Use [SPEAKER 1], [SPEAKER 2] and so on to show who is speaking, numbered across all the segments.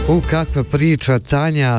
[SPEAKER 1] Kakva priča, Tanja.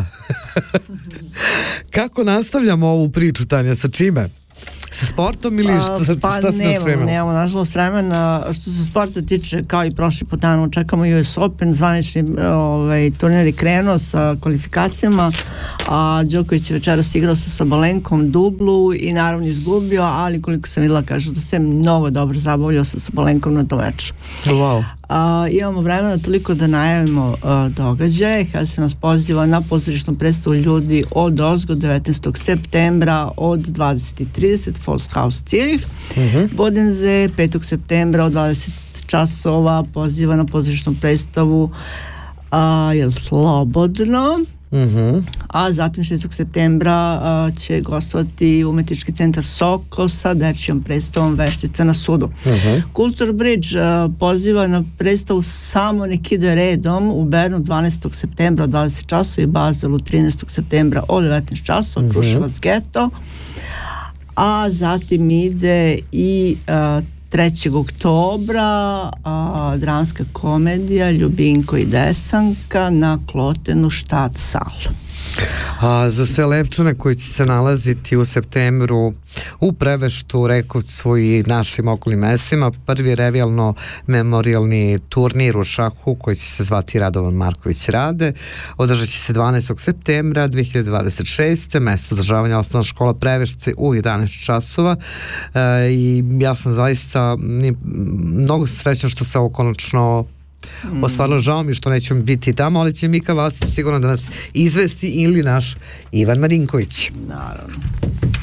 [SPEAKER 1] Kako nastavljamo ovu priču, Tanja, sa čime? Sa sportom ili šta se nas vremena?
[SPEAKER 2] Nemamo, nažalost, vremena. Što se sporta tiče, kao i prošli put dana, čekamo US Open, zvanični turnir je krenuo sa kvalifikacijama, a Đoković je večeras igrao sa Sabalenkom dublu i naravno izgubio, ali koliko sam videla, kažu da se mnogo dobro zabavljao sa Sabalenkom na tom meču.
[SPEAKER 1] Wow.
[SPEAKER 2] Imamo vremena toliko da najavimo događaje. Kada se nas poziva na pozorišnu predstavu Ljudi od ozgo 19. septembra od 20:30 Volkshaus Zürich. Bodenze 5. septembra od 20 časova poziva na pozorišnu predstavu je Slobodno. A zatim 6. septembra će gostovati umetnički centar Soko sa dečijom predstavom Veštica na sudu. Kultur Bridge poziva na predstavu Samo nek ide redom u Bernu 12. septembra od 20 časova i Bazelu 13. septembra od 19 časova, Kruševac Geto. A zatim ide i 3. oktobra dramska komedija Ljubinko i Desanka na Klotenu Štat salu.
[SPEAKER 1] Za sve Levčane koji će se nalaziti u septembru u Preveštu, Rekovcu i našim okolnim mestima, prvi revijalno memorialni turnir u šahu koji će se zvati Radovan Marković Rade održat će se 12. septembra 2026. Mesto održavanja osnovna škola Prevešte u 11 časova i ja sam zaista mnogo srećan što se ovo konačno ostvarilo. Žao mi što nećemo biti tamo, ali će Mika Vasić sigurno da nas izvesti ili naš Ivan Marinković.
[SPEAKER 2] Naravno.